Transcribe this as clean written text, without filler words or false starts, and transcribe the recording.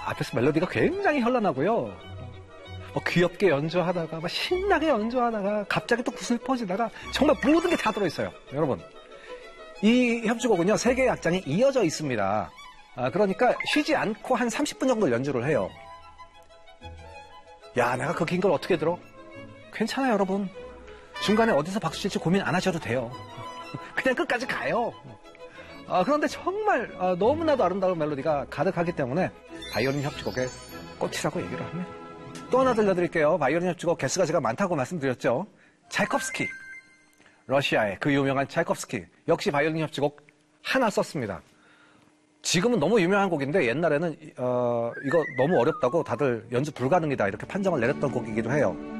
앞에서 멜로디가 굉장히 현란하고요. 귀엽게 연주하다가 막 신나게 연주하다가 갑자기 또 구슬퍼지다가 정말 모든 게 다 들어있어요. 여러분, 이 협주곡은요 3개의 악장이 이어져 있습니다. 그러니까 쉬지 않고 한 30분 정도 연주를 해요. 야, 내가 그 긴 걸 어떻게 들어? 괜찮아요, 여러분. 중간에 어디서 박수 칠지 고민 안 하셔도 돼요. 그냥 끝까지 가요. 그런데 정말 너무나도 아름다운 멜로디가 가득하기 때문에 바이올린 협주곡의 꽃이라고 얘기를 합니다. 또 하나 들려드릴게요. 바이올린 협주곡 개수가 제가 많다고 말씀드렸죠. 차이콥스키. 러시아의 그 유명한 차이콥스키. 역시 바이올린 협주곡 하나 썼습니다. 지금은 너무 유명한 곡인데 옛날에는 이거 너무 어렵다고 다들 연주 불가능이다 이렇게 판정을 내렸던 곡이기도 해요.